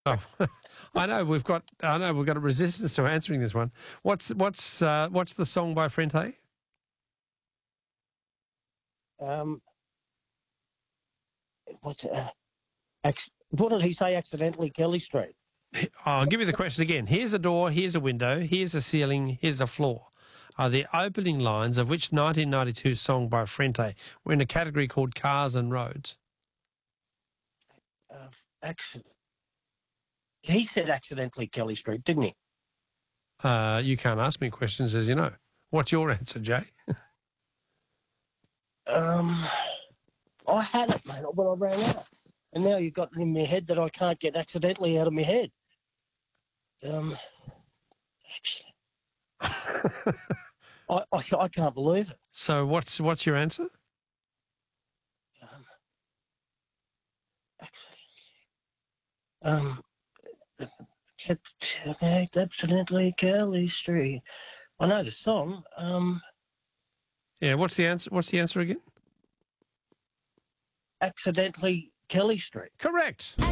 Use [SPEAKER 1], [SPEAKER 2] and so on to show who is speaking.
[SPEAKER 1] Oh, I know we've got a resistance to answering this one. What's the song by Frente?
[SPEAKER 2] What's what did he say? Accidentally, Kelly Street.
[SPEAKER 1] I'll give you the question again. Here's a door, here's a window, here's a ceiling, here's a floor. Are the opening lines of which 1992 song by Frente were in a category called Cars and Roads?
[SPEAKER 2] Accident. He said accidentally Kelly Street, didn't he?
[SPEAKER 1] You can't ask me questions, as you know. What's your answer, Jay?
[SPEAKER 2] I had it, mate, when I ran out. And now you've got it in my head that I can't get accidentally out of my head. I can't believe it.
[SPEAKER 1] So what's your answer?
[SPEAKER 2] Accidentally Kelly Street. I know the song.
[SPEAKER 1] Yeah, what's the answer? What's the answer again?
[SPEAKER 2] Accidentally Kelly Street.
[SPEAKER 1] Correct.